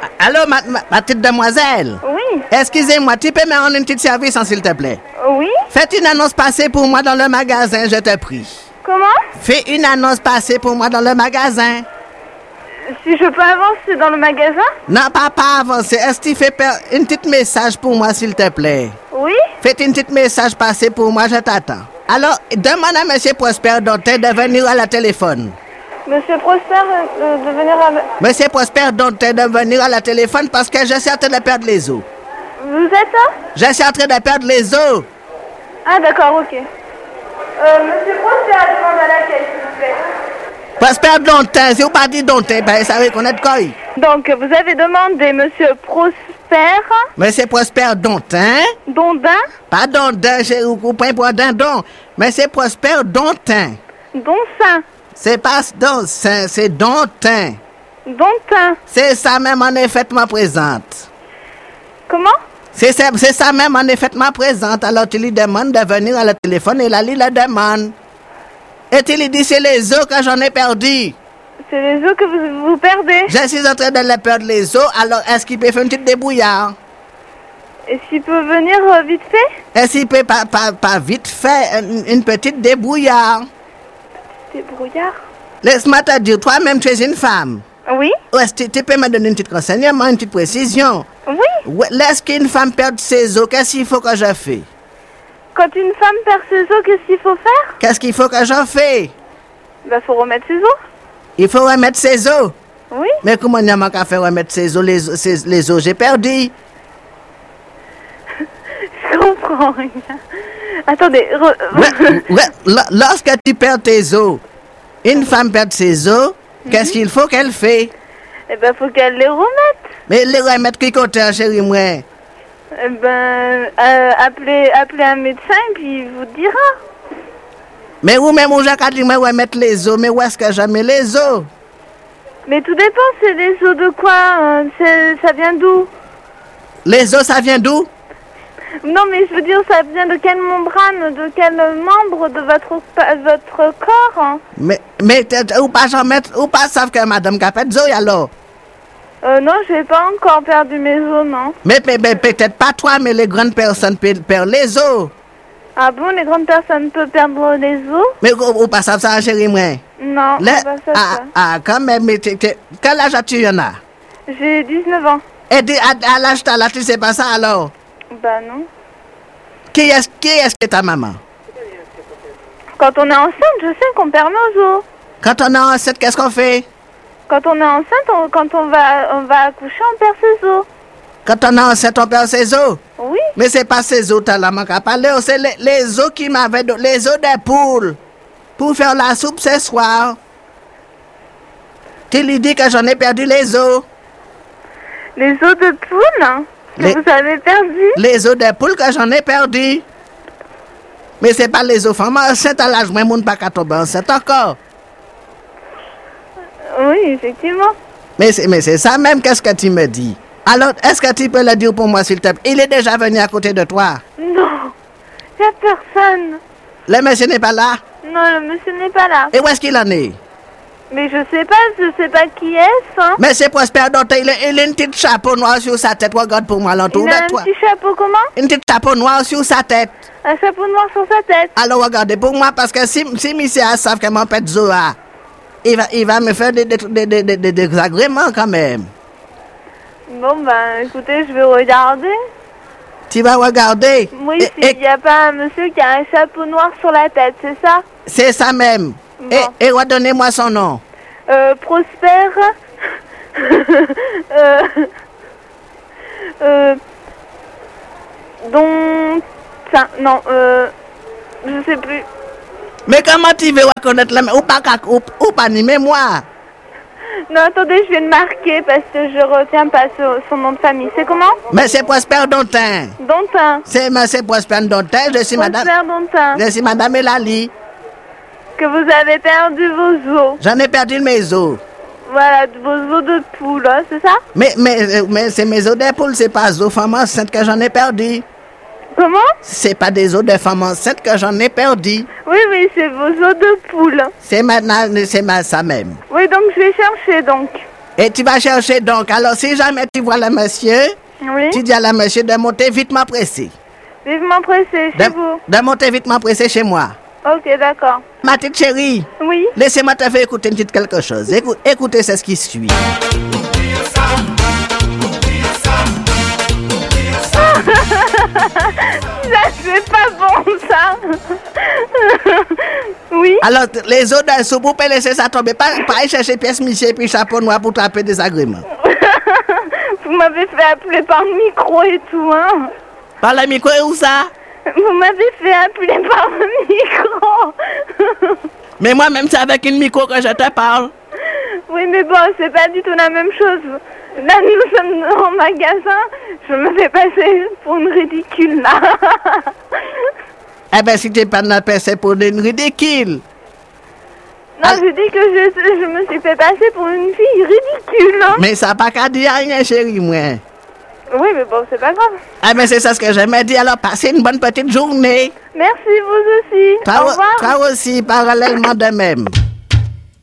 Allô, ma petite demoiselle? Oui. Excusez-moi, tu peux me rendre une petite service, s'il te plaît? Oui. Faites une annonce passée pour moi dans le magasin, je te prie. Comment? Fais une annonce passée pour moi dans le magasin. Si je peux avancer dans le magasin? Non, pas avancer. Est-ce que tu fais une petite message pour moi, s'il te plaît? Oui. Faites une petite message passée pour moi, je t'attends. Alors, demande à Monsieur Prosper Dantin de venir à la téléphone. Monsieur Prosper, de venir à... Monsieur Prosper Dantin de venir à la téléphone parce que je suis en train de perdre les os. Vous êtes là? Je suis en train de perdre les os. Ah d'accord, ok. Monsieur Prosper demande à laquelle, s'il vous plaît? Prosper Dantin, si vous pas dit Dantin, ben ça va connaître quoi? Donc, vous avez demandé Monsieur Prosper... Monsieur Prosper Dantin. Dondin? Pas Dondin, vous prenez pour un dindon. Monsieur Prosper Dantin. Donsin? C'est pas Dantin, c'est Dantin. Dontin? C'est ça même en effectivement présente. Comment? C'est ça même en effectivement présente. Alors tu lui demandes de venir à la téléphone et là, il la demande. Et tu lui dis, c'est les os que j'en ai perdu. C'est les os que vous perdez? Je suis en train de les perdre les os, alors est-ce qu'il peut faire une petite débrouillard? Est-ce qu'il peut venir vite fait? Est-ce qu'il peut pas vite faire une petite débrouillard? Débrouillard? Laisse-moi te dire, toi-même tu es une femme. Oui? Est-ce que tu peux me donner une petite renseignement, une petite précision? Oui. Est-ce qu'une femme perd ses os, qu'est-ce qu'il faut que je fais? Quand une femme perd ses os, qu'est-ce qu'il faut faire? Qu'est-ce qu'il faut que je fais? Bah, faut remettre ses os. Il faut remettre ses os. Oui. Mais comment il y a manqué à faire remettre ses os, les os j'ai perdu? Je comprends rien. Attendez. Lorsque tu perds tes os, une femme perd ses os, qu'est-ce qu'il faut qu'elle fait? Eh ben, faut qu'elle les remette. Mais les remettre qui côté, chérie, moi? Eh ben, appelez un médecin et puis il vous dira. Mais où même j'ai qu'à dire, moi, remettre les os, mais où est-ce que je mets les os? Mais tout dépend, c'est les os de quoi? Ça vient d'où? Les os, ça vient d'où? Non, mais je veux dire, ça vient de quelle membrane, de quel membre de votre corps? Hein? Mais ou pas savent que madame a fait des os, alors? Non, je n'ai pas encore perdu mes os, non. Mais peut-être pas toi, mais les grandes personnes perdent les os. Ah bon, les grandes personnes peuvent perdre les os? Mais ou pas savent ça, chérie, moi? Non, on pas ça. Quand même, mais quel âge as-tu, y en a? J'ai 19 ans. Et à l'âge là, tu sais pas ça, alors? Bah non. Qui est-ce que ta maman? Quand on est enceinte, je sais qu'on perd nos os. Quand on est enceinte, qu'est-ce qu'on fait? Quand on est enceinte, quand on va accoucher, on perd ses os. Quand on est enceinte, on perd ses os? Oui. Mais c'est pas ces os, t'as la manque à parler, c'est les os qui m'avaient donné, les os des poules. Pour faire la soupe ce soir. Tu lui dis que j'en ai perdu les os. Les os de poule, hein, que vous avez perdu? Les os des poules que j'en ai perdu. Mais c'est pas les os femmes enceintes à l'âge, moi, mon pas qu'à tomber enceinte encore. Oui, effectivement. Mais c'est ça même, qu'est-ce que tu me dis? Alors, est-ce que tu peux le dire pour moi, s'il te plaît? Il est déjà venu à côté de toi. Non, il n'y a personne. Le monsieur n'est pas là? Non, le monsieur n'est pas là. Et où est-ce qu'il en est? Mais je sais pas qui est-ce, hein. Mais c'est Prosper Dantin, il a une petite chapeau noir sur sa tête, regarde pour moi l'entour de toi. Il a un petit chapeau comment? Une petite chapeau noir sur sa tête. Un chapeau noir sur sa tête. Alors regardez pour moi, parce que si monsieur savent que mon pète Zoa, il va me faire des désagréments quand même. Bon, ben, écoutez, je vais regarder. Tu vas regarder? Oui, s'il n'y a pas un monsieur qui a un chapeau noir sur la tête, c'est ça? C'est ça même. Bon. Et redonnez-moi son nom. Prosper. Non, je sais plus. Mais comment tu veux reconnaître la main? Ou pas ni mémoire? Non, attendez, je vais le marquer parce que je retiens pas son nom de famille. C'est comment? Mais c'est Prosper Dantin. Dantin. C'est Prosper Dantin, je suis madame. Prosper Dantin. Je suis madame Elali. Que vous avez perdu vos os. J'en ai perdu mes os. Voilà, vos os de poule, hein, c'est ça? Mais c'est mes os de poule, c'est pas os femmes enceintes que j'en ai perdu. Comment? C'est pas des os de femmes enceintes que j'en ai perdu. Oui, c'est vos os de poule. C'est ça même. Oui, donc je vais chercher, donc. Et tu vas chercher donc. Alors, si jamais tu vois le monsieur, Oui. tu dis à la monsieur de monter vitement pressé. Vivement pressé, chez vous. De monter vitement pressé chez moi. Ok, d'accord. Ma petite chérie, Oui. laissez-moi te faire écouter une petite quelque chose. Écoutez, c'est ce qui suit. Ça, c'est pas bon, ça. Oui. Alors, les autres d'un soupe, vous pouvez laisser ça tomber. Pas aller chercher pièce Michel et puis chapeau noir pour taper des agréments. Vous m'avez fait appeler par le micro et tout, hein. Par le micro, où ça? Vous m'avez fait appeler par le micro. Mais moi-même, c'est avec une micro que je te parle. Oui, mais bon, c'est pas du tout la même chose. Là, nous sommes en magasin. Je me fais passer pour une ridicule, là. Eh ben, si t'es pas de passer pour une ridicule. Non, je dis que je me suis fait passer pour une fille ridicule, hein. Mais ça n'a pas qu'à dire rien, chérie, moi. Oui, mais bon, c'est pas grave. Ah ben, c'est ça ce que j'aimais dire. Alors, passez une bonne petite journée. Merci, vous aussi. Au revoir. Toi aussi, parallèlement de même.